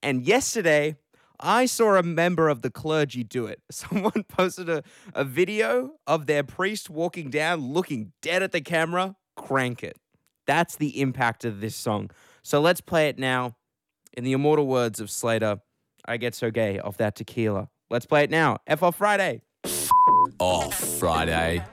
And yesterday, I saw a member of the clergy do it. Someone posted a video of their priest walking down, looking dead at the camera. Crank it. That's the impact of this song. So let's play it now. In the immortal words of Slater, I get so gay off that tequila. Let's play it now. F off Friday. Off Friday.